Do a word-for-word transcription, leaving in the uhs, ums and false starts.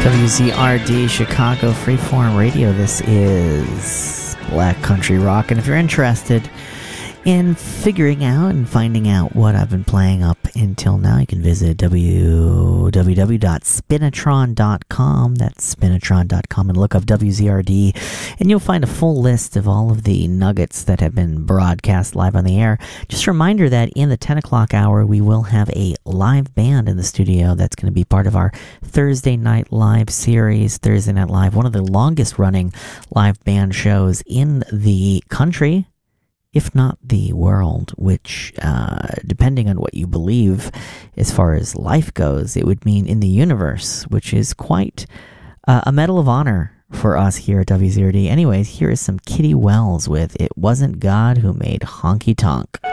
W Z R D Chicago Freeform Radio. This is Black Country Rock, and if you're interested in figuring out and finding out what I've been playing up until now, you can visit w w w dot spinatron dot com. That's spinatron dot com, and look up W Z R D, and you'll find a full list of all of the nuggets that have been broadcast live on the air. Just a reminder that in the ten o'clock hour, we will have a live band in the studio that's going to be part of our Thursday Night Live series. Thursday Night Live, one of the longest running live band shows in the country, if not the world, which, uh, depending on what you believe as far as life goes, it would mean in the universe, which is quite uh, a medal of honor for us here at W Z R D. Anyways, here is some Kitty Wells with It Wasn't God Who Made Honky Tonk.